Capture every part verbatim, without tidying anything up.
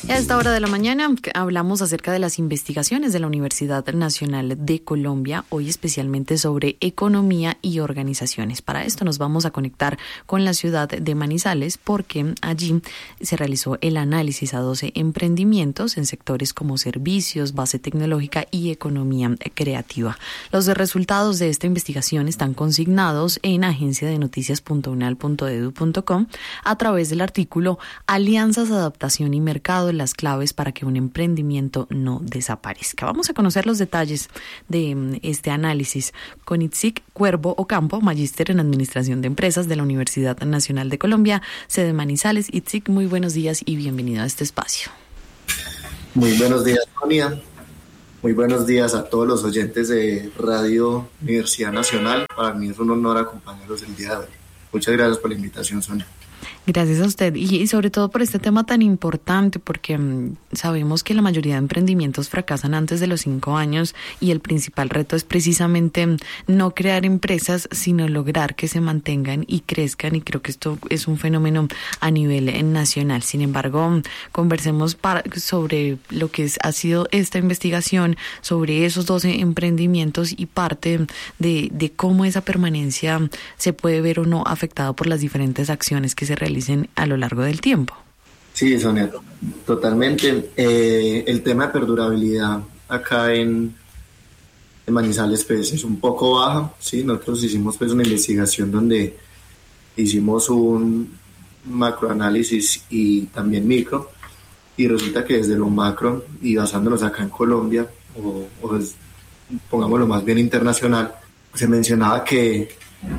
A esta hora de la mañana hablamos acerca de las investigaciones de la Universidad Nacional de Colombia, hoy especialmente sobre economía y organizaciones. Para esto nos vamos a conectar con la ciudad de Manizales porque allí se realizó el análisis a doce emprendimientos en sectores como servicios, base tecnológica y economía creativa. Los resultados de esta investigación están consignados en agencia de noticias punto unal punto edu punto com a través del artículo Alianzas, Adaptación y Mercado, las claves para que un emprendimiento no desaparezca. Vamos a conocer los detalles de este análisis con Itzik Cuervo Ocampo, magíster en Administración de Empresas de la Universidad Nacional de Colombia, sede Manizales. Itzik, muy buenos días y bienvenido a este espacio. Muy buenos días, Sonia. Muy buenos días a todos los oyentes de Radio Universidad Nacional. Para mí es un honor acompañarlos el día de hoy. Muchas gracias por la invitación, Sonia. Gracias a usted y, y sobre todo por este tema tan importante, porque mmm, sabemos que la mayoría de emprendimientos fracasan antes de los cinco años y el principal reto es precisamente mmm, no crear empresas, sino lograr que se mantengan y crezcan, y creo que esto es un fenómeno a nivel eh, nacional. Sin embargo, mmm, conversemos para, sobre lo que es, ha sido esta investigación, sobre esos doce emprendimientos y parte de, de cómo esa permanencia se puede ver o no afectada por las diferentes acciones que se realizan a lo largo del tiempo. Sí, Sonia, totalmente. Eh, el tema de perdurabilidad acá en, en Manizales pues, es un poco baja, ¿sí? Nosotros hicimos pues, una investigación donde hicimos un macroanálisis y también micro, y resulta que desde lo macro y basándonos acá en Colombia, o, o es, pongámoslo más bien internacional, se mencionaba que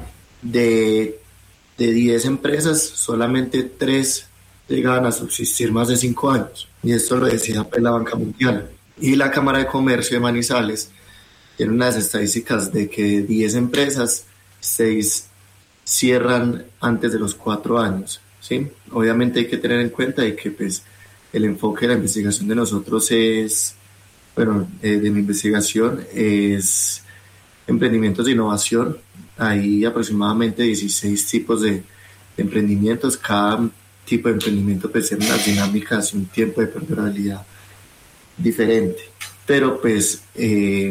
de De diez empresas, solamente tres llegaban a subsistir más de cinco años. Y esto lo decía pues, la Banca Mundial. Y la Cámara de Comercio de Manizales tiene unas estadísticas de que de diez empresas, seis cierran antes de los cuatro años. ¿Sí? Obviamente hay que tener en cuenta de que pues, el enfoque de la investigación de nosotros es, bueno, eh, de mi investigación es emprendimientos de innovación. Hay aproximadamente dieciséis tipos de, de emprendimientos. Cada tipo de emprendimiento pues tiene unas dinámicas y un tiempo de perdurabilidad diferente, pero pues eh,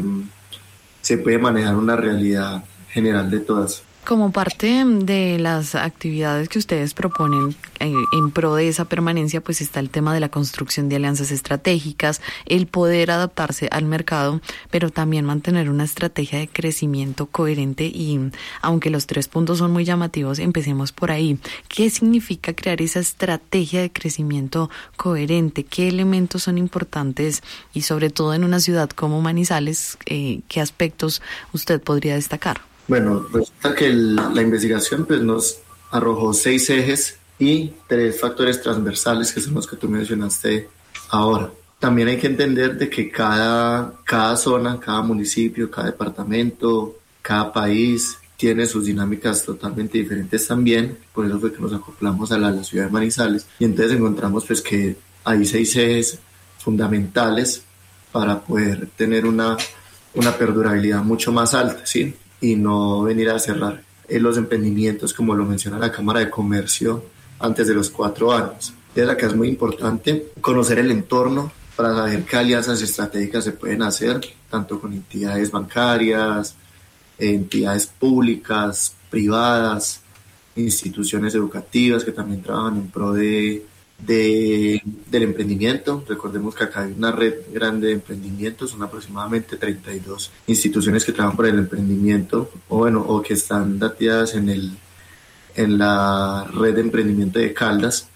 se puede manejar una realidad general de todas. Como parte de las actividades que ustedes proponen eh, en pro de esa permanencia, pues está el tema de la construcción de alianzas estratégicas, el poder adaptarse al mercado, pero también mantener una estrategia de crecimiento coherente. Y aunque los tres puntos son muy llamativos, empecemos por ahí. ¿Qué significa crear esa estrategia de crecimiento coherente? ¿Qué elementos son importantes? Y sobre todo en una ciudad como Manizales, eh, ¿qué aspectos usted podría destacar? Bueno, resulta que el, la investigación pues, nos arrojó seis ejes y tres factores transversales que son los que tú mencionaste ahora. También hay que entender de que cada, cada zona, cada municipio, cada departamento, cada país tiene sus dinámicas totalmente diferentes también. Por eso fue que nos acoplamos a la, a la ciudad de Manizales. Y entonces encontramos pues, que hay seis ejes fundamentales para poder tener una, una perdurabilidad mucho más alta, ¿sí? Y no venir a cerrar en los emprendimientos, como lo menciona la Cámara de Comercio, antes de los cuatro años. Es la que es muy importante conocer el entorno para saber qué alianzas estratégicas se pueden hacer, tanto con entidades bancarias, entidades públicas, privadas, instituciones educativas que también trabajan en pro de, de, del emprendimiento. Recordemos que acá hay una red grande de emprendimientos, son aproximadamente treinta y dos instituciones que trabajan por el emprendimiento, o bueno, o que están dateadas en el en la red de emprendimiento de Caldas.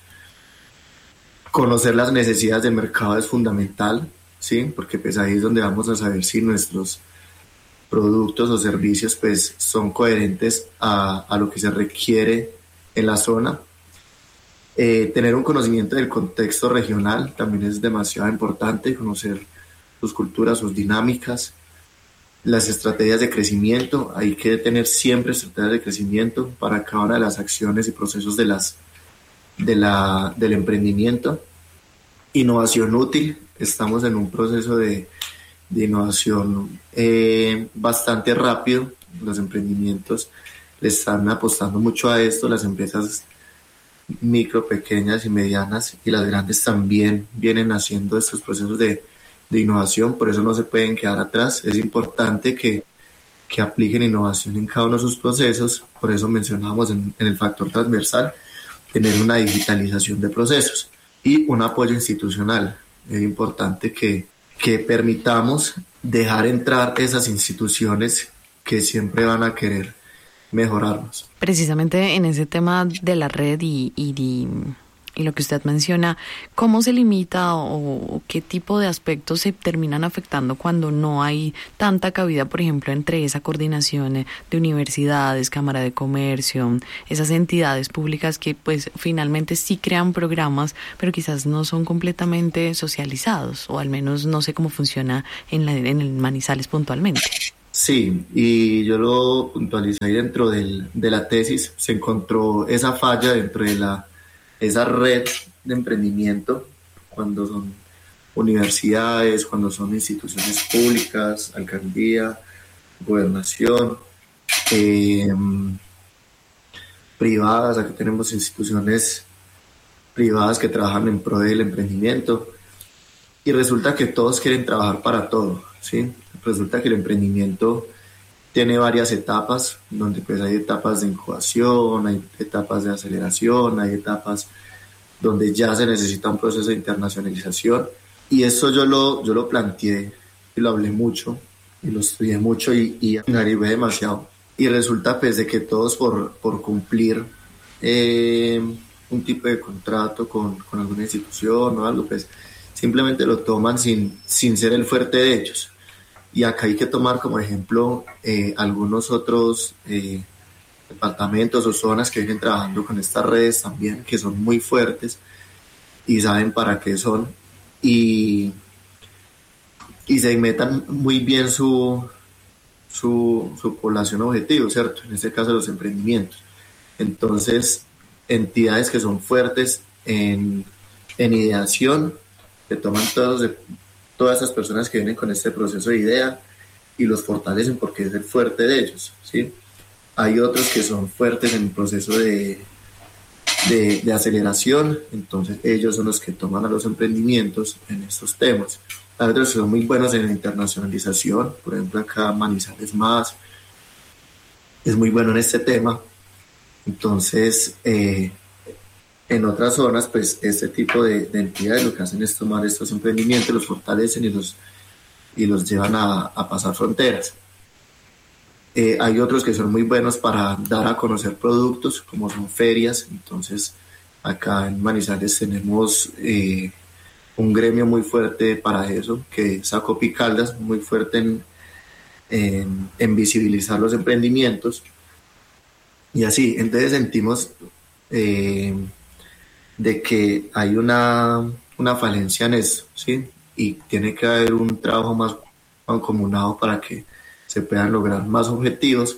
Conocer las necesidades de mercado es fundamental, ¿sí? Porque pues ahí es donde vamos a saber si nuestros productos o servicios pues son coherentes a, a lo que se requiere en la zona. Eh, tener un conocimiento del contexto regional también es demasiado importante, conocer sus culturas, sus dinámicas, las estrategias de crecimiento. Hay que tener siempre estrategias de crecimiento para cada una de las acciones y procesos de las, de la, del emprendimiento. Innovación útil. Estamos en un proceso de, de innovación eh, bastante rápido. Los emprendimientos le están apostando mucho a esto. Las empresas micro, pequeñas y medianas, y las grandes también vienen haciendo estos procesos de, de innovación, por eso no se pueden quedar atrás. Es importante que, que apliquen innovación en cada uno de sus procesos, por eso mencionábamos en, en el factor transversal, tener una digitalización de procesos y un apoyo institucional. Es importante que, que permitamos dejar entrar esas instituciones que siempre van a querer mejorarnos. Precisamente en ese tema de la red y, y, y, y lo que usted menciona, ¿cómo se limita o, o qué tipo de aspectos se terminan afectando cuando no hay tanta cabida, por ejemplo, entre esa coordinación de universidades, Cámara de Comercio, esas entidades públicas que pues finalmente sí crean programas, pero quizás no son completamente socializados, o al menos no sé cómo funciona en, la, en el Manizales puntualmente? Sí, y yo lo puntualicé ahí dentro del, de la tesis, se encontró esa falla dentro de la, esa red de emprendimiento, cuando son universidades, cuando son instituciones públicas, alcaldía, gobernación, eh, privadas. Aquí tenemos instituciones privadas que trabajan en pro del emprendimiento, y resulta que todos quieren trabajar para todo, ¿sí? Resulta que el emprendimiento tiene varias etapas, donde pues hay etapas de incubación, hay etapas de aceleración, hay etapas donde ya se necesita un proceso de internacionalización, y eso yo lo, yo lo planteé y lo hablé mucho, y lo estudié mucho, y, y me arriesgué demasiado. Y resulta pues de que todos por, por cumplir eh, un tipo de contrato con, con alguna institución o algo, pues simplemente lo toman sin, sin ser el fuerte de ellos. Y acá hay que tomar como ejemplo eh, algunos otros eh, departamentos o zonas que vienen trabajando con estas redes también, que son muy fuertes y saben para qué son, y, y segmentan muy bien su, su, su población objetivo, ¿cierto? En este caso los emprendimientos. Entonces, entidades que son fuertes en, en ideación, que toman todos, todas esas personas que vienen con este proceso de idea y los fortalecen porque es el fuerte de ellos, ¿sí? Hay otros que son fuertes en el proceso de, de, de aceleración, entonces ellos son los que toman a los emprendimientos en estos temas. Hay otros que son muy buenos en la internacionalización, por ejemplo acá Manizales Más es muy bueno en este tema. Entonces, eh, en otras zonas, pues este tipo de, de entidades lo que hacen es tomar estos emprendimientos, los fortalecen y los, y los llevan a, a pasar fronteras. Eh, hay otros que son muy buenos para dar a conocer productos, como son ferias. Entonces, acá en Manizales tenemos eh, un gremio muy fuerte para eso, que es Acopi Caldas, muy fuerte en, en, en visibilizar los emprendimientos. Y así, entonces sentimos Eh, de que hay una, una falencia en eso, ¿sí? Y tiene que haber un trabajo más mancomunado para que se puedan lograr más objetivos,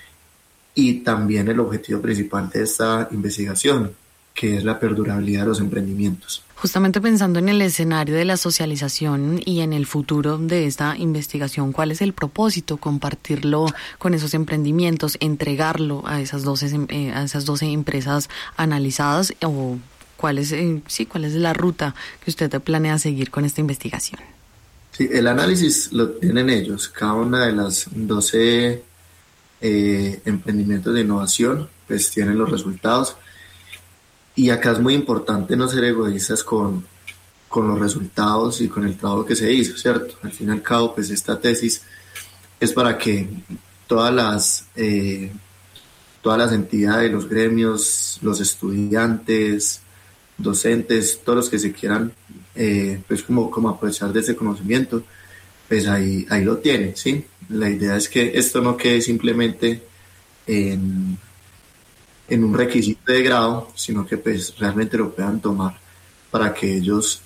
y también el objetivo principal de esta investigación, que es la perdurabilidad de los emprendimientos. Justamente pensando en el escenario de la socialización y en el futuro de esta investigación, ¿cuál es el propósito? ¿Compartirlo con esos emprendimientos, entregarlo a esas doce, eh, a esas doce empresas analizadas, o cuál es, eh, sí, cuál es la ruta que usted planea seguir con esta investigación? Sí, el análisis lo tienen ellos, cada una de las doce eh, emprendimientos de innovación, pues tienen los resultados. Y acá es muy importante no ser egoístas con, con los resultados y con el trabajo que se hizo, ¿cierto? Al fin y al cabo, pues esta tesis es para que todas las, eh, todas las entidades, los gremios, los estudiantes, docentes, todos los que se quieran eh, pues como, como aprovechar de ese conocimiento, pues ahí, ahí lo tienen, ¿sí? La idea es que esto no quede simplemente en... en un requisito de grado, sino que pues realmente lo puedan tomar para que ellos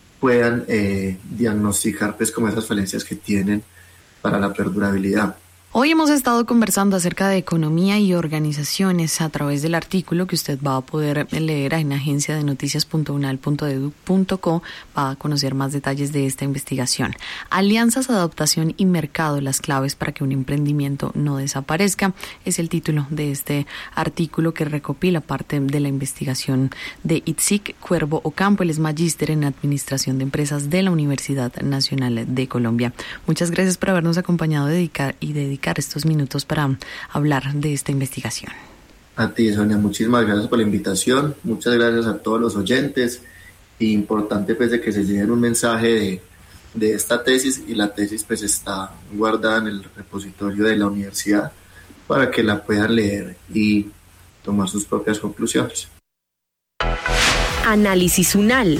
puedan eh, diagnosticar pues como esas falencias que tienen para la perdurabilidad. Hoy hemos estado conversando acerca de economía y organizaciones a través del artículo que usted va a poder leer en agencia de noticias punto unal punto edu punto co. Va a conocer más detalles de esta investigación. Alianzas, adaptación y mercado, las claves para que un emprendimiento no desaparezca, es el título de este artículo que recopila parte de la investigación de Itzik Cuervo Ocampo. Él es magíster en Administración de Empresas de la Universidad Nacional de Colombia. Muchas gracias por habernos acompañado dedicar y dedicar estos minutos para hablar de esta investigación. A ti, Sonia, muchísimas gracias por la invitación, muchas gracias a todos los oyentes. Y importante pues de que se lleven un mensaje de, de esta tesis, y la tesis pues está guardada en el repositorio de la universidad para que la puedan leer y tomar sus propias conclusiones. Análisis UNAL.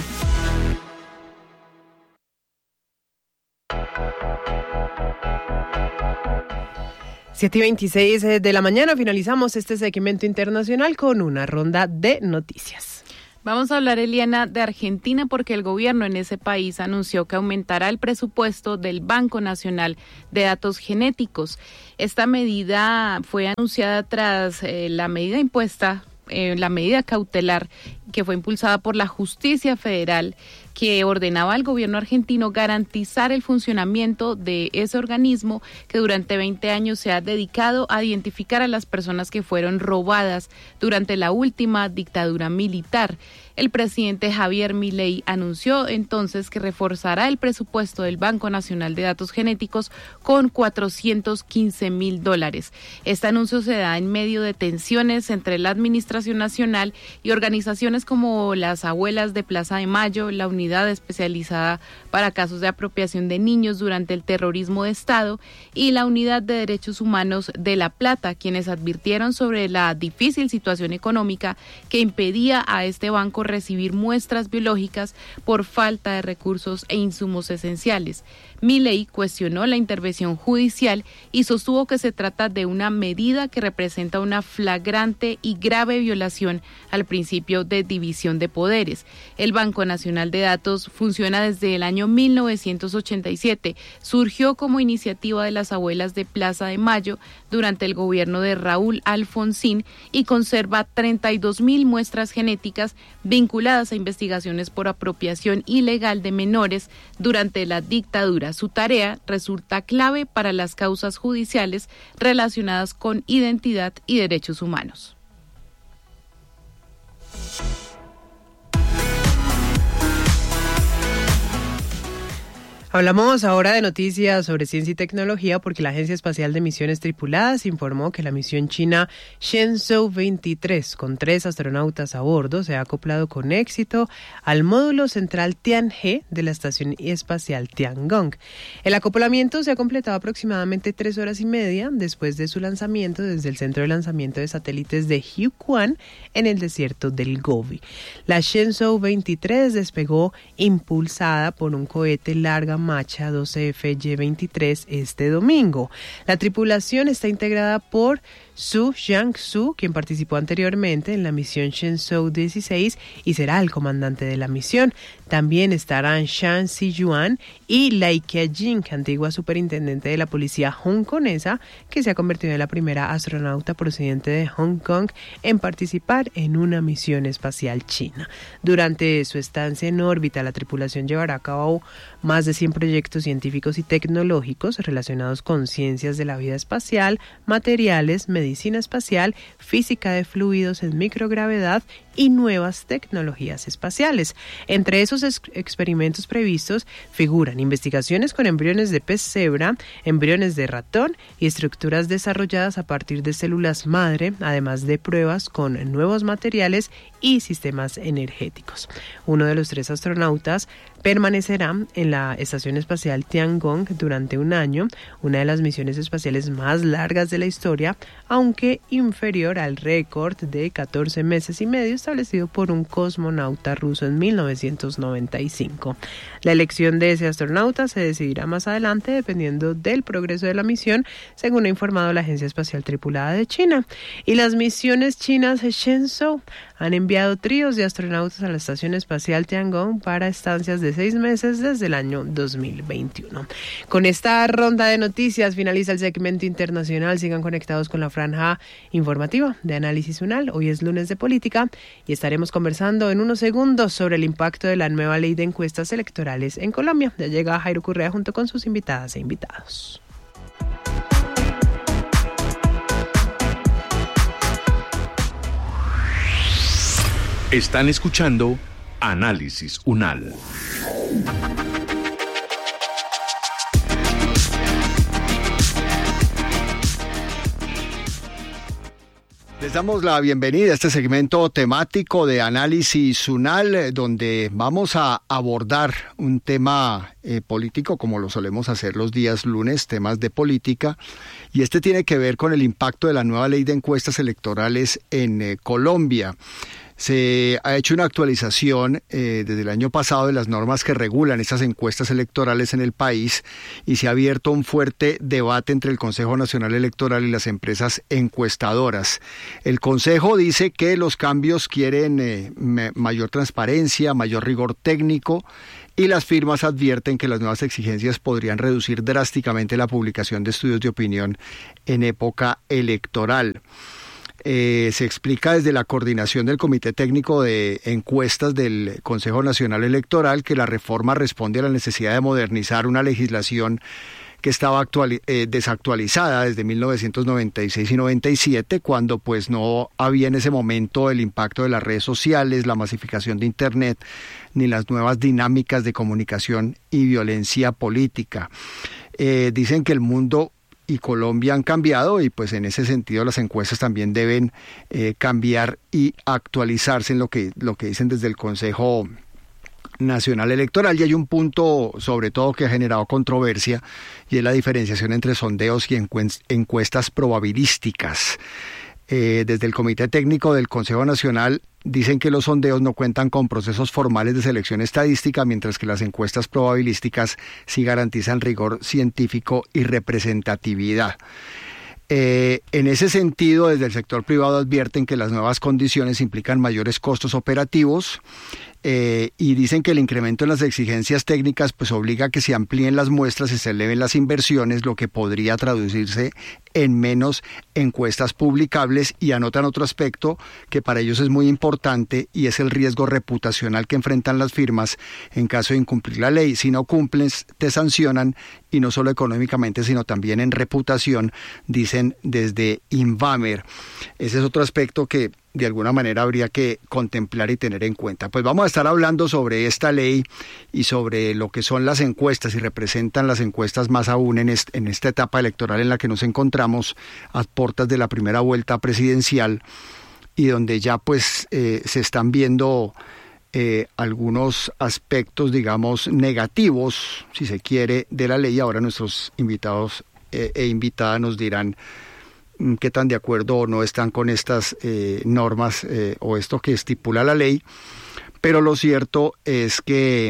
siete y veintiséis de la mañana, finalizamos este segmento internacional con una ronda de noticias. Vamos a hablar, Eliana, de Argentina, porque el gobierno en ese país anunció que aumentará el presupuesto del Banco Nacional de Datos Genéticos. Esta medida fue anunciada tras eh, la medida impuesta, eh, la medida cautelar que fue impulsada por la Justicia Federal, que ordenaba al gobierno argentino garantizar el funcionamiento de ese organismo que durante veinte años se ha dedicado a identificar a las personas que fueron robadas durante la última dictadura militar. El presidente Javier Milei anunció entonces que reforzará el presupuesto del Banco Nacional de Datos Genéticos con cuatrocientos quince mil dólares. Este anuncio se da en medio de tensiones entre la Administración Nacional y organizaciones como las Abuelas de Plaza de Mayo, la Unidad Especializada para Casos de Apropiación de Niños durante el Terrorismo de Estado, y la Unidad de Derechos Humanos de La Plata, quienes advirtieron sobre la difícil situación económica que impedía a este banco recibir muestras biológicas por falta de recursos e insumos esenciales. Milei cuestionó la intervención judicial y sostuvo que se trata de una medida que representa una flagrante y grave violación al principio de división de poderes. El Banco Nacional de Datos funciona desde el año mil novecientos ochenta y siete. Surgió como iniciativa de las Abuelas de Plaza de Mayo durante el gobierno de Raúl Alfonsín y conserva treinta y dos mil muestras genéticas vinculadas a investigaciones por apropiación ilegal de menores durante la dictadura. Su tarea resulta clave para las causas judiciales relacionadas con identidad y derechos humanos. Hablamos ahora de noticias sobre ciencia y tecnología, porque la Agencia Espacial de Misiones Tripuladas informó que la misión china Shenzhou veintitrés, con tres astronautas a bordo, se ha acoplado con éxito al módulo central Tianhe de la Estación Espacial Tiangong. El acoplamiento se ha completado aproximadamente tres horas y media después de su lanzamiento desde el centro de lanzamiento de satélites de Jiuquan en el desierto del Gobi. La Shenzhou veintitrés despegó impulsada por un cohete larga Macha doce F Y veintitrés este domingo. La tripulación está integrada por Su Jiangsu, quien participó anteriormente en la misión Shenzhou dieciséis y será el comandante de la misión. También estarán Shan Ziyuan y Lai Qiajing, antigua superintendente de la policía hongkonesa, que se ha convertido en la primera astronauta procedente de Hong Kong en participar en una misión espacial china. Durante su estancia en órbita, la tripulación llevará a cabo más de cien proyectos científicos y tecnológicos relacionados con ciencias de la vida espacial, materiales, medicina espacial, física de fluidos en microgravedad y nuevas tecnologías espaciales. Entre esos ex- experimentos previstos figuran investigaciones con embriones de pez cebra, embriones de ratón y estructuras desarrolladas a partir de células madre, además de pruebas con nuevos materiales y sistemas energéticos. Uno de los tres astronautas permanecerá en la Estación Espacial Tiangong durante un año, una de las misiones espaciales más largas de la historia, aunque inferior al récord de catorce meses y medio establecido por un cosmonauta ruso en mil novecientos noventa y cinco. La elección de ese astronauta se decidirá más adelante dependiendo del progreso de la misión, según ha informado la Agencia Espacial Tripulada de China. Y las misiones chinas Shenzhou han enviado tríos de astronautas a la Estación Espacial Tiangong para estancias de seis meses desde el año dos mil veintiuno. Con esta ronda de noticias finaliza el segmento internacional. Sigan conectados con la franja informativa de Análisis UNAL. Hoy es lunes de política y estaremos conversando en unos segundos sobre el impacto de la nueva ley de encuestas electorales en Colombia. Ya llega Jairo Correa junto con sus invitadas e invitados. Están escuchando Análisis UNAL. Les damos la bienvenida a este segmento temático de Análisis UNAL, donde vamos a abordar un tema eh, político, como lo solemos hacer los días lunes, temas de política, y este tiene que ver con el impacto de la nueva ley de encuestas electorales en eh, Colombia. Se ha hecho una actualización eh, desde el año pasado de las normas que regulan estas encuestas electorales en el país y se ha abierto un fuerte debate entre el Consejo Nacional Electoral y las empresas encuestadoras. El Consejo dice que los cambios quieren eh, mayor transparencia, mayor rigor técnico, y las firmas advierten que las nuevas exigencias podrían reducir drásticamente la publicación de estudios de opinión en época electoral. Eh, se explica desde la coordinación del Comité Técnico de Encuestas del Consejo Nacional Electoral que la reforma responde a la necesidad de modernizar una legislación que estaba actuali- eh, desactualizada desde mil novecientos noventa y seis y noventa y siete, cuando pues no había en ese momento el impacto de las redes sociales, la masificación de Internet, ni las nuevas dinámicas de comunicación y violencia política. Eh, dicen que el mundo y Colombia han cambiado y pues en ese sentido las encuestas también deben eh, cambiar y actualizarse en lo que, lo que dicen desde el Consejo Nacional Electoral. Y hay un punto sobre todo que ha generado controversia y es la diferenciación entre sondeos y encuestas probabilísticas. Eh, desde el Comité Técnico del Consejo Nacional dicen que los sondeos no cuentan con procesos formales de selección estadística, mientras que las encuestas probabilísticas sí garantizan rigor científico y representatividad. Eh, en ese sentido, desde el sector privado advierten que las nuevas condiciones implican mayores costos operativos eh, y dicen que el incremento en las exigencias técnicas pues obliga a que se amplíen las muestras y se eleven las inversiones, lo que podría traducirse en menos encuestas publicables, y anotan otro aspecto que para ellos es muy importante y es el riesgo reputacional que enfrentan las firmas en caso de incumplir la ley. Si no cumples, te sancionan, y no solo económicamente sino también en reputación, dicen desde Invamer. Ese es otro aspecto que de alguna manera habría que contemplar y tener en cuenta. Pues vamos a estar hablando sobre esta ley y sobre lo que son las encuestas y representan las encuestas más aún en, este, en esta etapa electoral en la que nos encontramos a puertas de la primera vuelta presidencial y donde ya pues eh, se están viendo eh, algunos aspectos, digamos, negativos, si se quiere, de la ley. Ahora nuestros invitados eh, e invitadas nos dirán qué tan de acuerdo o no están con estas eh, normas eh, o esto que estipula la ley, pero lo cierto es que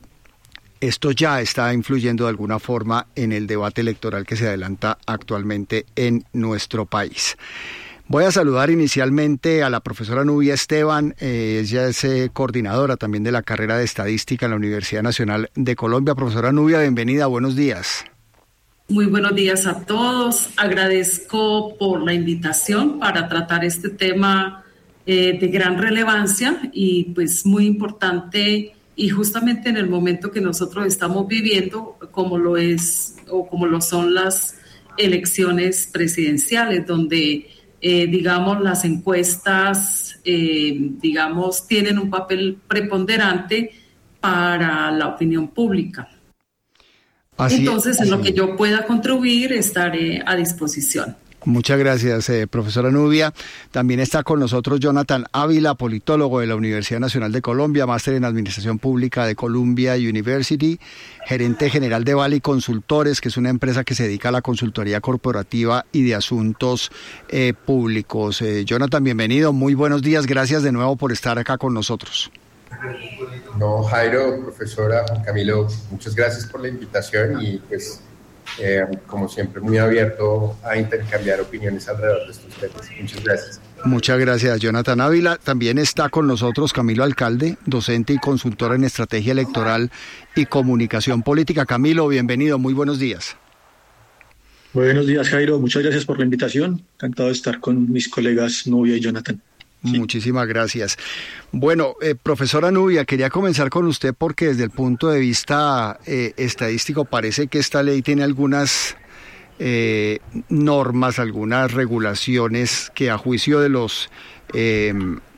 esto ya está influyendo de alguna forma en el debate electoral que se adelanta actualmente en nuestro país. Voy a saludar inicialmente a la profesora Nubia Esteban. eh, ella es eh, coordinadora también de la carrera de Estadística en la Universidad Nacional de Colombia. Profesora Nubia, bienvenida, buenos días. Muy buenos días a todos. Agradezco por la invitación para tratar este tema eh, de gran relevancia y pues muy importante, y justamente en el momento que nosotros estamos viviendo, como lo es o como lo son las elecciones presidenciales, donde eh, digamos las encuestas eh, digamos tienen un papel preponderante para la opinión pública. Así, Entonces, en lo que yo pueda contribuir, estaré a disposición. Muchas gracias, eh, profesora Nubia. También está con nosotros Jonathan Ávila, politólogo de la Universidad Nacional de Colombia, máster en Administración Pública de Columbia University, gerente general de Valley Consultores, que es una empresa que se dedica a la consultoría corporativa y de asuntos eh, públicos. Eh, Jonathan, bienvenido, muy buenos días, gracias de nuevo por estar acá con nosotros. No, Jairo, profesora, Juan Camilo, muchas gracias por la invitación y pues... Eh, como siempre, muy abierto a intercambiar opiniones alrededor de estos temas. Muchas gracias. Muchas gracias, Jonathan Ávila. También está con nosotros Camilo Alcalde, docente y consultor en estrategia electoral y comunicación política. Camilo, bienvenido, muy buenos días. Buenos días, Jairo. Muchas gracias por la invitación. Encantado de estar con mis colegas Nubia y Jonathan. Sí. Muchísimas gracias. Bueno, eh, profesora Nubia, quería comenzar con usted porque desde el punto de vista eh, estadístico parece que esta ley tiene algunas eh, normas, algunas regulaciones que a juicio de los eh,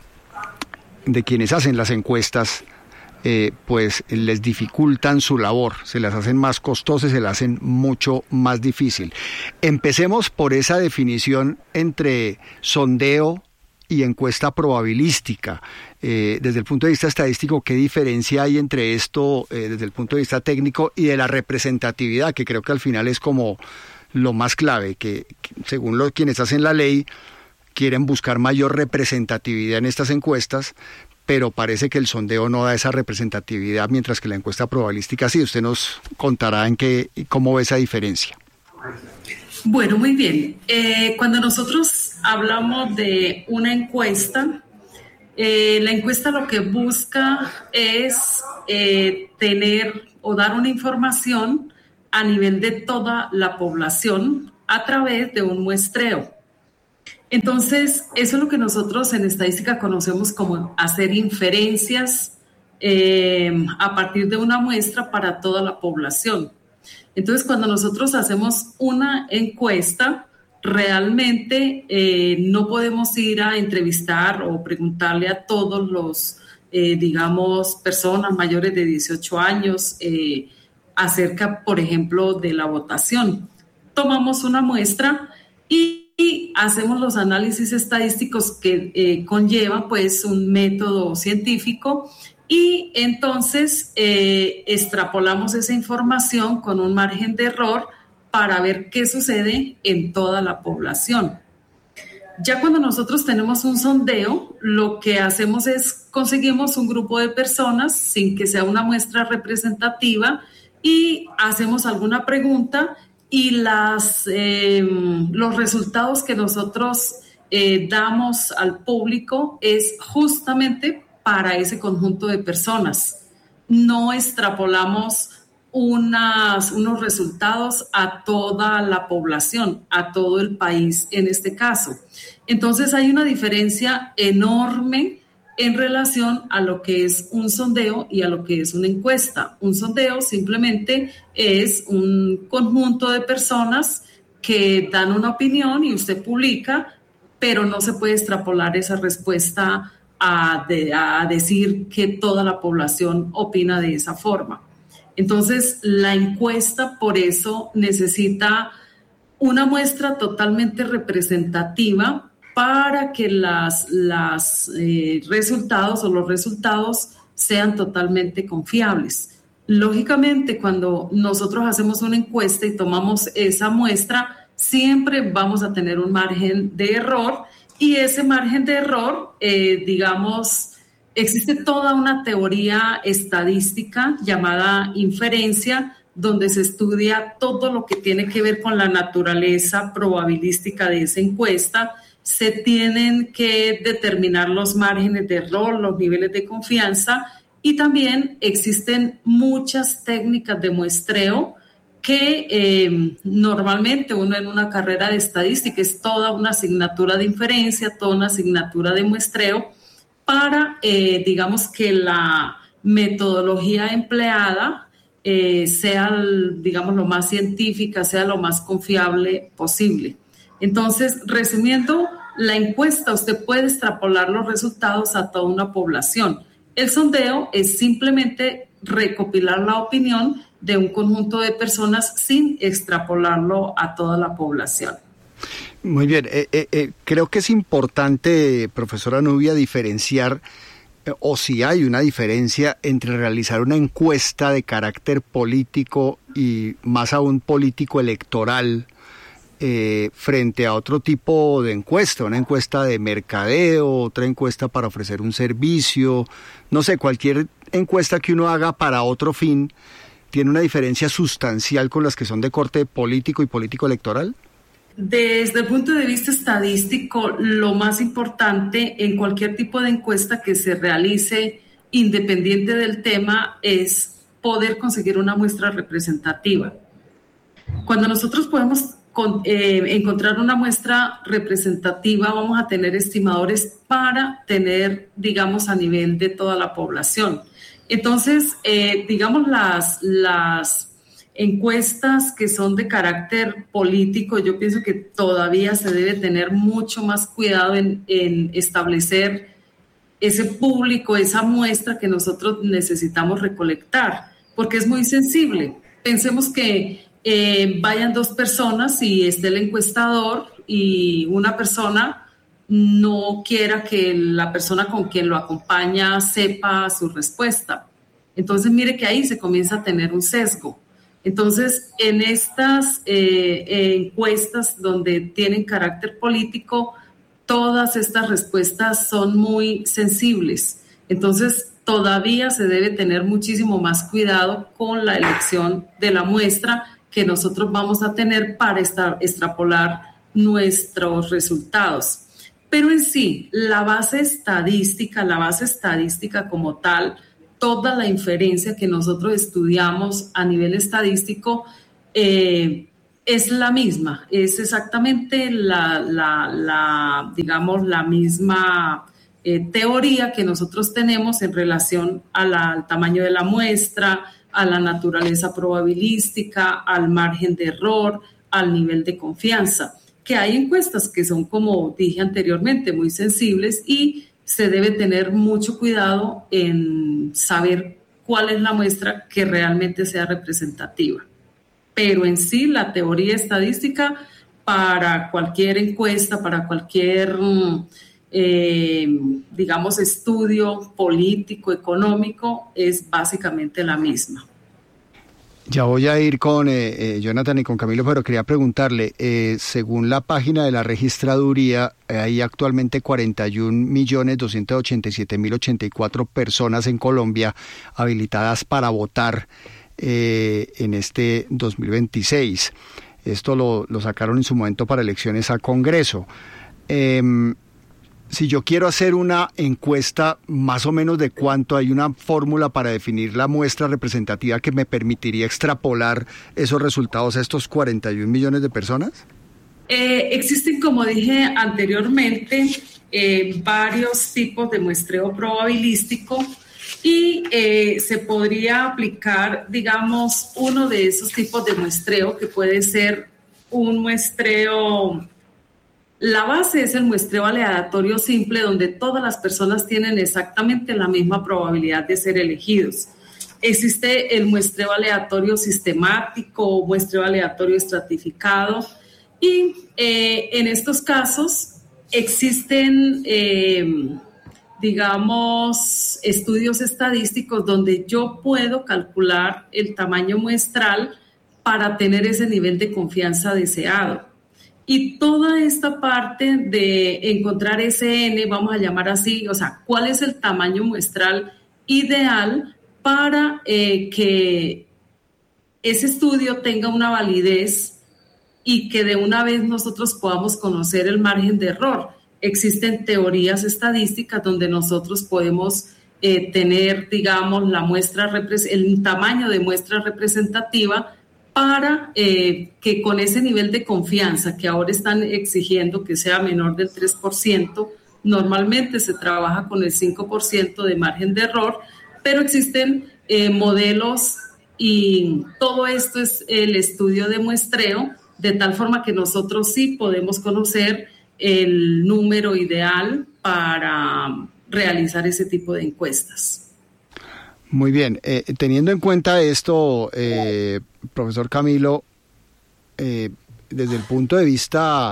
de quienes hacen las encuestas, eh, pues les dificultan su labor, se las hacen más costosas, se las hacen mucho más difícil. Empecemos por esa definición entre sondeo y encuesta probabilística. Eh, desde el punto de vista estadístico, ¿qué diferencia hay entre esto eh, desde el punto de vista técnico y de la representatividad, que creo que al final es como lo más clave, que, que según los quienes hacen la ley quieren buscar mayor representatividad en estas encuestas, pero parece que el sondeo no da esa representatividad, mientras que la encuesta probabilística sí? Usted nos contará en qué, cómo ve esa diferencia. Bueno, muy bien. Eh, cuando nosotros hablamos de una encuesta, eh, la encuesta lo que busca es eh, tener o dar una información a nivel de toda la población a través de un muestreo. Entonces, eso es lo que nosotros en estadística conocemos como hacer inferencias eh, a partir de una muestra para toda la población. Entonces, cuando nosotros hacemos una encuesta, realmente eh, no podemos ir a entrevistar o preguntarle a todos los, eh, digamos, personas mayores de dieciocho años eh, acerca, por ejemplo, de la votación. Tomamos una muestra y, y hacemos los análisis estadísticos que eh, conllevan, pues, un método científico. Y entonces eh, extrapolamos esa información con un margen de error para ver qué sucede en toda la población. Ya cuando nosotros tenemos un sondeo, lo que hacemos es conseguimos un grupo de personas sin que sea una muestra representativa y hacemos alguna pregunta y las, eh, los resultados que nosotros eh, damos al público es justamente para ese conjunto de personas. No extrapolamos unas, unos resultados a toda la población, a todo el país en este caso. Entonces hay una diferencia enorme en relación a lo que es un sondeo y a lo que es una encuesta. Un sondeo simplemente es un conjunto de personas que dan una opinión y usted publica, pero no se puede extrapolar esa respuesta A, de, a decir que toda la población opina de esa forma. Entonces, la encuesta por eso necesita una muestra totalmente representativa para que las, las eh, resultados o los resultados sean totalmente confiables. Lógicamente, cuando nosotros hacemos una encuesta y tomamos esa muestra, siempre vamos a tener un margen de error. Y ese margen de error, eh, digamos, existe toda una teoría estadística llamada inferencia, donde se estudia todo lo que tiene que ver con la naturaleza probabilística de esa encuesta. Se tienen que determinar los márgenes de error, los niveles de confianza, y también existen muchas técnicas de muestreo que eh, normalmente uno en una carrera de estadística es toda una asignatura de inferencia, toda una asignatura de muestreo para, eh, digamos, que la metodología empleada eh, sea, digamos, lo más científica, sea lo más confiable posible. Entonces, resumiendo, la encuesta usted puede extrapolar los resultados a toda una población. El sondeo es simplemente recopilar la opinión de un conjunto de personas sin extrapolarlo a toda la población. Muy bien, eh, eh, eh, creo que es importante, profesora Nubia, diferenciar eh, o si hay una diferencia entre realizar una encuesta de carácter político y más aún político electoral eh, frente a otro tipo de encuesta, una encuesta de mercadeo, otra encuesta para ofrecer un servicio, no sé, cualquier encuesta que uno haga para otro fin, ¿tiene una diferencia sustancial con las que son de corte político y político electoral? Desde el punto de vista estadístico, lo más importante en cualquier tipo de encuesta que se realice, independiente del tema, es poder conseguir una muestra representativa. Cuando nosotros podemos con, eh, encontrar una muestra representativa, vamos a tener estimadores para tener, digamos, a nivel de toda la población. Entonces, eh, digamos, las... las encuestas que son de carácter político, yo pienso que todavía se debe tener mucho más cuidado en, en establecer ese público, esa muestra que nosotros necesitamos recolectar, porque es muy sensible. Pensemos que eh, vayan dos personas y esté el encuestador y una persona no quiera que la persona con quien lo acompaña sepa su respuesta. Entonces, mire que ahí se comienza a tener un sesgo. Entonces, en estas eh, eh, encuestas donde tienen carácter político, todas estas respuestas son muy sensibles. Entonces, todavía se debe tener muchísimo más cuidado con la elección de la muestra que nosotros vamos a tener para esta, extrapolar nuestros resultados. Pero en sí, la base estadística, la base estadística como tal, toda la inferencia que nosotros estudiamos a nivel estadístico eh, es la misma, es exactamente la, la, la digamos, la misma eh, teoría que nosotros tenemos en relación a la, al tamaño de la muestra, a la naturaleza probabilística, al margen de error, al nivel de confianza, que hay encuestas que son, como dije anteriormente, muy sensibles y se debe tener mucho cuidado en saber cuál es la muestra que realmente sea representativa. Pero en sí, la teoría estadística para cualquier encuesta, para cualquier, eh, digamos, estudio político, económico, es básicamente la misma. Ya voy a ir con eh, eh, Jonathan y con Camilo, pero quería preguntarle, eh, según la página de la registraduría, eh, hay actualmente cuarenta y un millones doscientos ochenta y siete mil ochenta y cuatro personas en Colombia habilitadas para votar eh, en este dos mil veintiséis. Esto lo, lo sacaron en su momento para elecciones a Congreso. Eh, Si yo quiero hacer una encuesta, más o menos de cuánto, hay una fórmula para definir la muestra representativa que me permitiría extrapolar esos resultados a estos cuarenta y un millones de personas. Eh, existen, como dije anteriormente, eh, varios tipos de muestreo probabilístico y eh, se podría aplicar, digamos, uno de esos tipos de muestreo que puede ser un muestreo. La base es el muestreo aleatorio simple, donde todas las personas tienen exactamente la misma probabilidad de ser elegidos. Existe el muestreo aleatorio sistemático, muestreo aleatorio estratificado, y eh, en estos casos existen, eh, digamos, estudios estadísticos donde yo puedo calcular el tamaño muestral para tener ese nivel de confianza deseado. Y toda esta parte de encontrar ese N, vamos a llamar así, o sea, cuál es el tamaño muestral ideal para eh, que ese estudio tenga una validez y que de una vez nosotros podamos conocer el margen de error. Existen teorías estadísticas donde nosotros podemos eh, tener, digamos, la muestra, el tamaño de muestra representativa para eh, que con ese nivel de confianza que ahora están exigiendo que sea menor del tres por ciento, normalmente se trabaja con el cinco por ciento de margen de error, pero existen eh, modelos y todo esto es el estudio de muestreo, de tal forma que nosotros sí podemos conocer el número ideal para realizar ese tipo de encuestas. Muy bien, eh, teniendo en cuenta esto, eh, profesor Camilo, eh, desde el punto de vista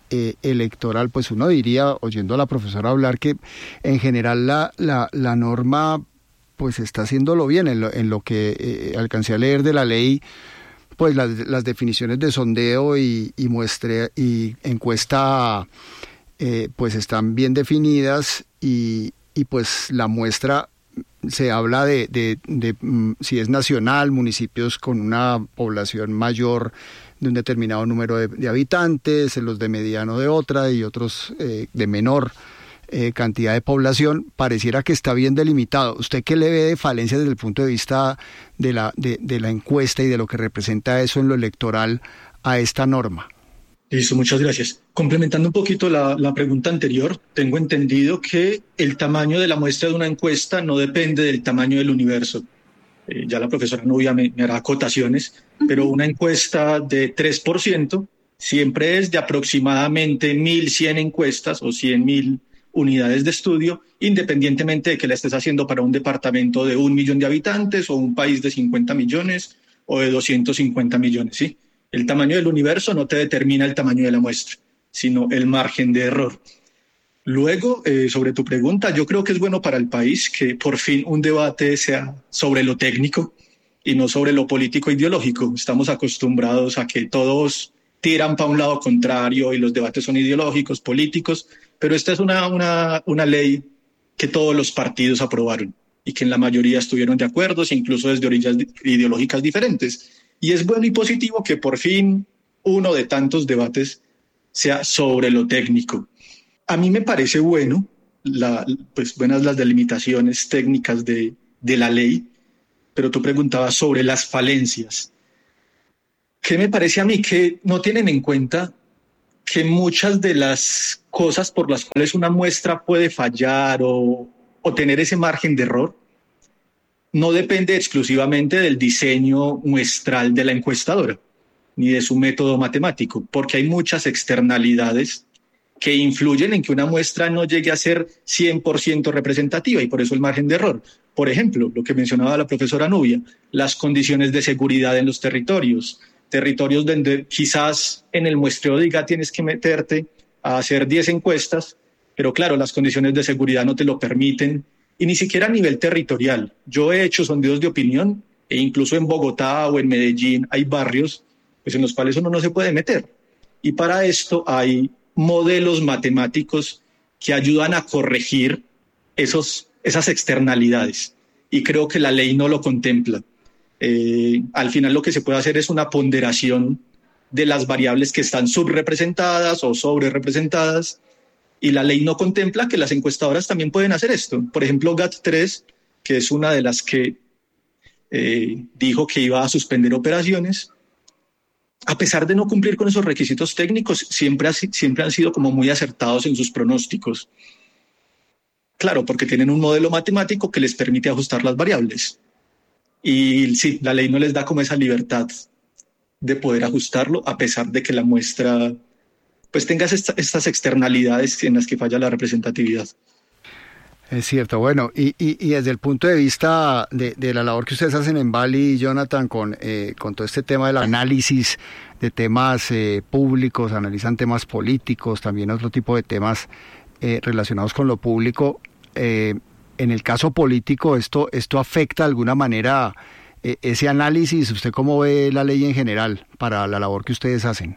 eh, electoral, pues uno diría, oyendo a la profesora hablar, que en general la, la, la norma pues está haciéndolo bien. En lo, en lo que eh, alcancé a leer de la ley, pues las, las definiciones de sondeo y, y muestre y encuesta eh, pues están bien definidas, y, y pues la muestra se habla de, de, de, de si es nacional, municipios con una población mayor de un determinado número de, de habitantes, los de mediano de otra y otros eh, de menor eh, cantidad de población. Pareciera que está bien delimitado. ¿Usted qué le ve de falencias desde el punto de vista de la, de, de la encuesta y de lo que representa eso en lo electoral a esta norma? Listo, muchas gracias. Complementando un poquito la, la pregunta anterior, tengo entendido que el tamaño de la muestra de una encuesta no depende del tamaño del universo. Eh, ya la profesora Nubia me, me hará acotaciones, pero una encuesta de tres por ciento siempre es de aproximadamente mil cien encuestas o cien mil unidades de estudio, independientemente de que la estés haciendo para un departamento de un millón de habitantes o un país de cincuenta millones o de doscientos cincuenta millones, ¿sí? El tamaño del universo no te determina el tamaño de la muestra, sino el margen de error. Luego, eh, sobre tu pregunta, yo creo que es bueno para el país que por fin un debate sea sobre lo técnico y no sobre lo político ideológico. Estamos acostumbrados a que todos tiran para un lado contrario y los debates son ideológicos, políticos, pero esta es una, una, una ley que todos los partidos aprobaron y que en la mayoría estuvieron de acuerdo, incluso desde orillas ideológicas diferentes. Y es bueno y positivo que por fin uno de tantos debates sea sobre lo técnico. A mí me parece bueno, la, pues buenas las delimitaciones técnicas de, de la ley, pero tú preguntabas sobre las falencias. ¿Qué me parece a mí? Que no tienen en cuenta que muchas de las cosas por las cuales una muestra puede fallar o, o tener ese margen de error no depende exclusivamente del diseño muestral de la encuestadora ni de su método matemático, porque hay muchas externalidades que influyen en que una muestra no llegue a ser cien por ciento representativa y por eso el margen de error. Por ejemplo, lo que mencionaba la profesora Nubia, las condiciones de seguridad en los territorios, territorios donde quizás en el muestreo diga tienes que meterte a hacer diez encuestas, pero claro, las condiciones de seguridad no te lo permiten, y ni siquiera a nivel territorial. Yo he hecho sondeos de opinión e incluso en Bogotá o en Medellín hay barrios pues, en los cuales uno no se puede meter. Y para esto hay modelos matemáticos que ayudan a corregir esos, esas externalidades. Y creo que la ley no lo contempla. Eh, al final lo que se puede hacer es una ponderación de las variables que están subrepresentadas o sobrerepresentadas, y la ley no contempla que las encuestadoras también pueden hacer esto. Por ejemplo, G A T tres, que es una de las que eh, dijo que iba a suspender operaciones, a pesar de no cumplir con esos requisitos técnicos, siempre, ha, siempre han sido como muy acertados en sus pronósticos. Claro, porque tienen un modelo matemático que les permite ajustar las variables. Y sí, la ley no les da como esa libertad de poder ajustarlo, a pesar de que la muestra pues tengas esta, estas externalidades en las que falla la representatividad. Es cierto, bueno, y, y, y desde el punto de vista de, de la labor que ustedes hacen en Bali, Jonathan, con, eh, con todo este tema del análisis de temas eh, públicos, analizan temas políticos, también otro tipo de temas eh, relacionados con lo público, eh, en el caso político, ¿esto, esto afecta de alguna manera eh, ese análisis? ¿Usted cómo ve la ley en general para la labor que ustedes hacen?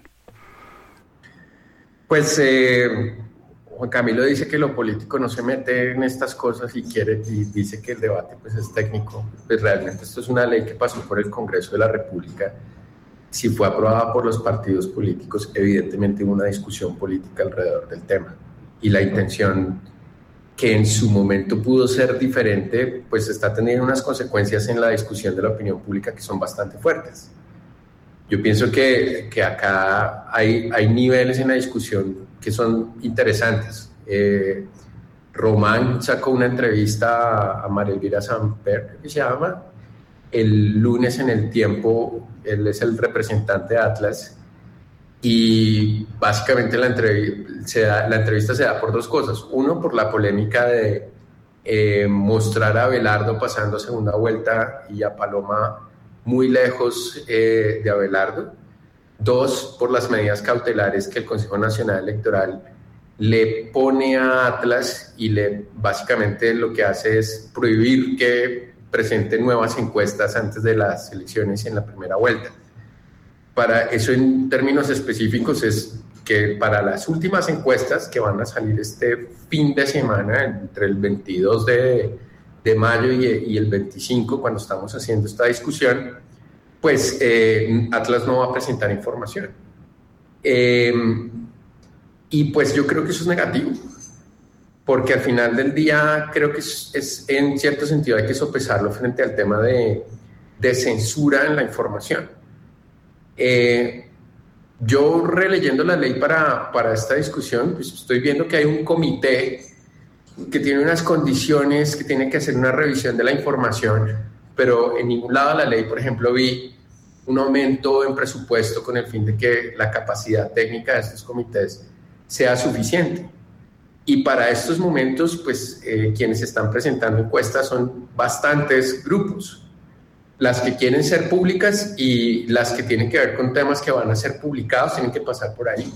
Pues eh, Juan Camilo dice que lo político no se mete en estas cosas y quiere y dice que el debate pues es técnico. Pues realmente esto es una ley que pasó por el Congreso de la República. Si fue aprobada por los partidos políticos, evidentemente hubo una discusión política alrededor del tema. Y la intención, que en su momento pudo ser diferente, pues está teniendo unas consecuencias en la discusión de la opinión pública que son bastante fuertes. Yo pienso que, que acá hay, hay niveles en la discusión que son interesantes. Eh, Román sacó una entrevista a María Elvira Samper, que se llama, el lunes en El Tiempo. Él es el representante de Atlas, y básicamente la, entrev- se da, la entrevista se da por dos cosas. Uno, por la polémica de eh, mostrar a Abelardo pasando segunda vuelta y a Paloma muy lejos eh, de Abelardo. Dos, por las medidas cautelares que el Consejo Nacional Electoral le pone a Atlas y le básicamente lo que hace es prohibir que presente nuevas encuestas antes de las elecciones y en la primera vuelta. Para eso, en términos específicos, es que para las últimas encuestas que van a salir este fin de semana, entre el veintidós de, de mayo y, y el veinticinco, cuando estamos haciendo esta discusión, pues eh, Atlas no va a presentar información. Eh, y pues yo creo que eso es negativo, porque al final del día creo que es, es en cierto sentido hay que sopesarlo frente al tema de, de censura en la información. Eh, yo releyendo la ley para, para esta discusión, pues estoy viendo que hay un comité que tiene unas condiciones, que tiene que hacer una revisión de la información, pero en ningún lado de la ley, por ejemplo, vi un aumento en presupuesto con el fin de que la capacidad técnica de estos comités sea suficiente. Y para estos momentos, pues eh, quienes están presentando encuestas son bastantes grupos, las que quieren ser públicas y las que tienen que ver con temas que van a ser publicados, tienen que pasar por ahí.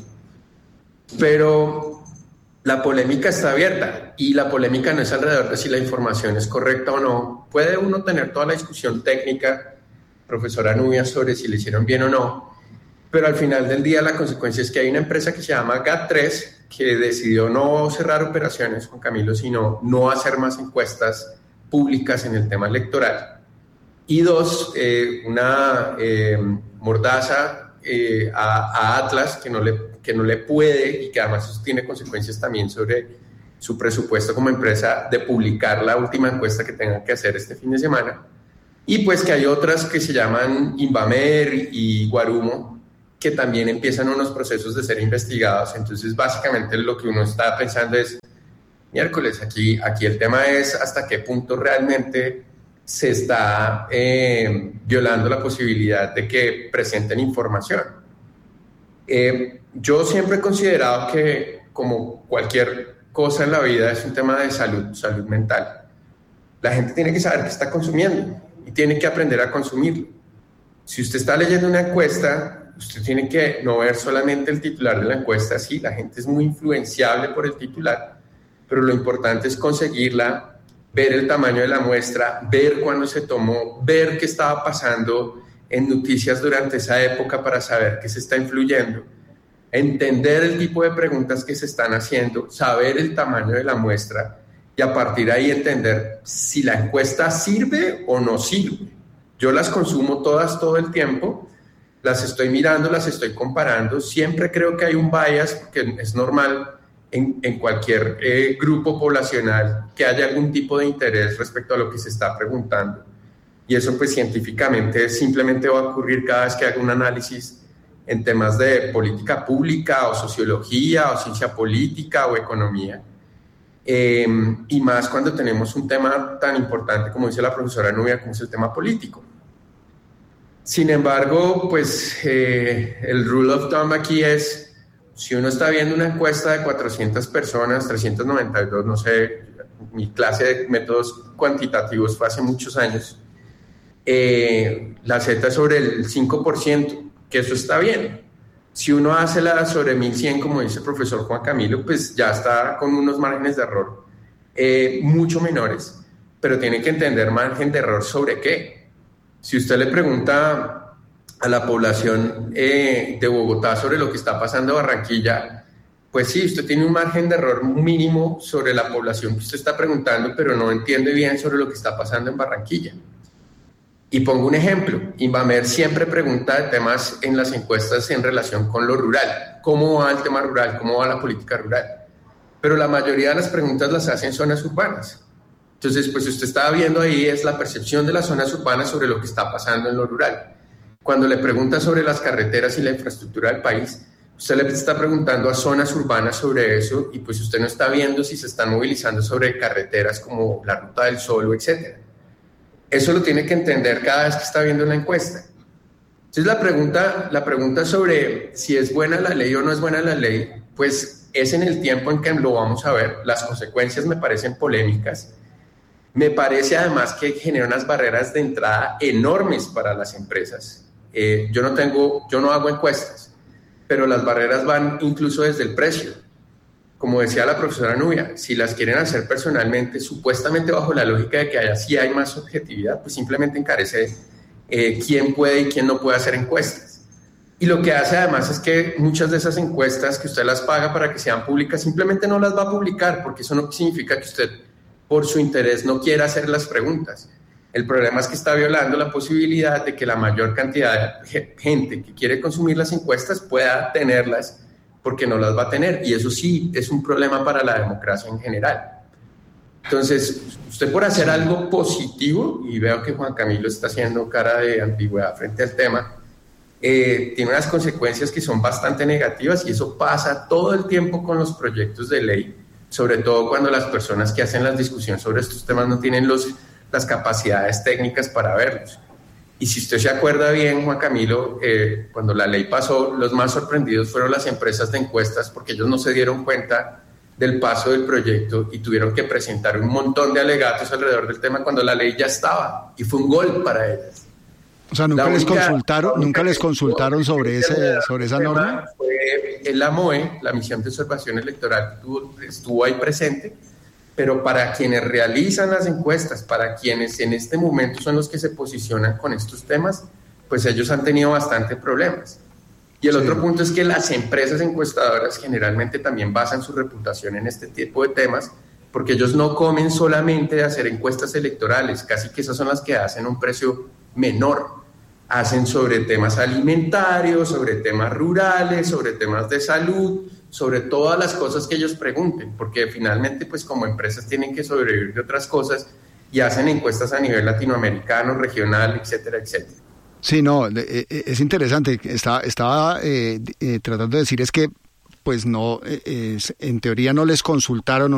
Pero la polémica está abierta y la polémica no es alrededor de si la información es correcta o no. Puede uno tener toda la discusión técnica, profesora Nubia, sobre si le hicieron bien o no, pero al final del día la consecuencia es que hay una empresa que se llama G A T tres que decidió no cerrar operaciones, Juan Camilo, sino no hacer más encuestas públicas en el tema electoral. Y dos, eh, una eh, mordaza eh, a, a Atlas que no, le, que no le puede, y que además eso tiene consecuencias también sobre su presupuesto como empresa, de publicar la última encuesta que tengan que hacer este fin de semana. Y pues que hay otras que se llaman Invamer y Guarumo, que también empiezan unos procesos de ser investigados. Entonces básicamente lo que uno está pensando es, miércoles, aquí, aquí el tema es hasta qué punto realmente se está eh, violando la posibilidad de que presenten información. Eh, yo siempre he considerado que, como cualquier cosa en la vida, es un tema de salud, salud mental. La gente tiene que saber qué está consumiendo y tiene que aprender a consumirlo. Si usted está leyendo una encuesta, usted tiene que no ver solamente el titular de la encuesta. Sí, la gente es muy influenciable por el titular, pero lo importante es conseguirla, ver el tamaño de la muestra, ver cuándo se tomó, ver qué estaba pasando en noticias durante esa época para saber qué se está influyendo, entender el tipo de preguntas que se están haciendo, saber el tamaño de la muestra y a partir de ahí entender si la encuesta sirve o no sirve. Yo las consumo todas todo el tiempo, las estoy mirando, las estoy comparando, siempre creo que hay un bias, porque es normal en, en cualquier eh, grupo poblacional que haya algún tipo de interés respecto a lo que se está preguntando. Y eso pues científicamente simplemente va a ocurrir cada vez que haga un análisis en temas de política pública o sociología o ciencia política o economía. Eh, y más cuando tenemos un tema tan importante como dice la profesora Nubia, como es el tema político. Sin embargo, pues eh, el rule of thumb aquí es, si uno está viendo una encuesta de cuatrocientas personas, trescientas noventa y dos, no sé, mi clase de métodos cuantitativos fue hace muchos años, eh, la Z es sobre el cinco por ciento, que eso está bien. Si uno hace la sobre mil cien, como dice el profesor Juan Camilo, pues ya está con unos márgenes de error eh, mucho menores, pero tiene que entender margen de error sobre qué. Si usted le pregunta a la población eh, de Bogotá sobre lo que está pasando en Barranquilla, pues sí, usted tiene un margen de error mínimo sobre la población que usted está preguntando, pero no entiende bien sobre lo que está pasando en Barranquilla. Y pongo un ejemplo, Invamer siempre pregunta de temas en las encuestas en relación con lo rural, cómo va el tema rural, cómo va la política rural, pero la mayoría de las preguntas las hace en zonas urbanas. Entonces, pues usted está viendo ahí es la percepción de las zonas urbanas sobre lo que está pasando en lo rural. Cuando le pregunta sobre las carreteras y la infraestructura del país, usted le está preguntando a zonas urbanas sobre eso y pues usted no está viendo si se están movilizando sobre carreteras como la Ruta del Sol, etcétera. Eso lo tiene que entender cada vez que está viendo la encuesta. Entonces la pregunta, la pregunta sobre si es buena la ley o no es buena la ley, pues es en el tiempo en que lo vamos a ver. Las consecuencias me parecen polémicas. Me parece además que genera unas barreras de entrada enormes para las empresas. Eh, yo no tengo, yo no hago encuestas. pero las barreras van incluso desde el precio. Como decía la profesora Nubia, si las quieren hacer personalmente, supuestamente bajo la lógica de que allá sí hay más objetividad, pues simplemente encarece eh, quién puede y quién no puede hacer encuestas. Y lo que hace además es que muchas de esas encuestas que usted las paga para que sean públicas, simplemente no las va a publicar, porque eso no significa que usted, por su interés, no quiera hacer las preguntas. El problema es que está violando la posibilidad de que la mayor cantidad de gente que quiere consumir las encuestas pueda tenerlas, porque no las va a tener, y eso sí es un problema para la democracia en general. Entonces, usted por hacer algo positivo, y veo que Juan Camilo está haciendo cara de ambigüedad frente al tema, eh, tiene unas consecuencias que son bastante negativas, y eso pasa todo el tiempo con los proyectos de ley, sobre todo cuando las personas que hacen las discusiones sobre estos temas no tienen los, las capacidades técnicas para verlos. Y si usted se acuerda bien, Juan Camilo, eh, cuando la ley pasó, los más sorprendidos fueron las empresas de encuestas, porque ellos no se dieron cuenta del paso del proyecto y tuvieron que presentar un montón de alegatos alrededor del tema cuando la ley ya estaba, y fue un gol para ellas. O sea, nunca les consultaron, nunca les consultaron sobre ese, sobre esa norma. Fue la M O E, la Misión de Observación Electoral, que estuvo, estuvo ahí presente, pero para quienes realizan las encuestas, para quienes en este momento son los que se posicionan con estos temas, pues ellos han tenido bastante problemas. Y el sí. otro punto es que las empresas encuestadoras generalmente también basan su reputación en este tipo de temas, porque ellos no comen solamente de hacer encuestas electorales, casi que esas son las que hacen un precio menor. Hacen sobre temas alimentarios, sobre temas rurales, sobre temas de salud, sobre todas las cosas que ellos pregunten, porque finalmente pues como empresas tienen que sobrevivir de otras cosas y hacen encuestas a nivel latinoamericano, regional, etcétera, etcétera. Sí, no, es interesante. Estaba, estaba eh, eh, tratando de decir es que pues no, eh, en teoría no les consultaron